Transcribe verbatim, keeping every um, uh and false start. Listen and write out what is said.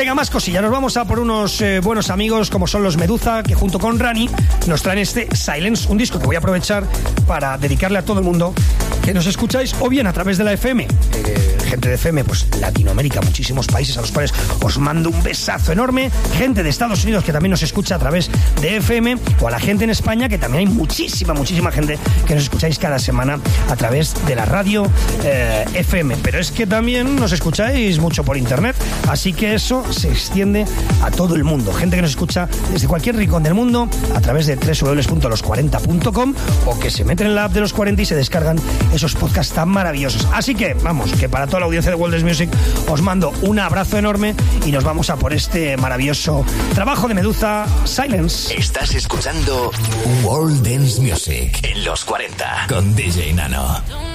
Venga, más cosillas. Nos vamos a por unos eh, buenos amigos como son los Meduza, que junto con Rani nos traen este Silence, un disco que voy a aprovechar para dedicarle a todo el mundo que nos escucháis o bien a través de la F M, eh, gente de F M, pues Latinoamérica, muchísimos países a los cuales os mando un besazo enorme, gente de Estados Unidos que también nos escucha a través de F M, o a la gente en España, que también hay muchísima, muchísima gente que nos escucháis cada semana a través de la radio eh, F M, pero es que también nos escucháis mucho por internet, así que eso se extiende a todo el mundo, gente que nos escucha desde cualquier rincón del mundo a través de doble u doble u doble u punto los cuarenta punto com, o que se meten en la app de los cuarenta y se descargan esos podcasts tan maravillosos. Así que vamos, que para toda la audiencia de World Dance Music os mando un abrazo enorme y nos vamos a por este maravilloso trabajo de Meduza, Silence. Estás escuchando World Dance Music en los cuarenta con D J Nano.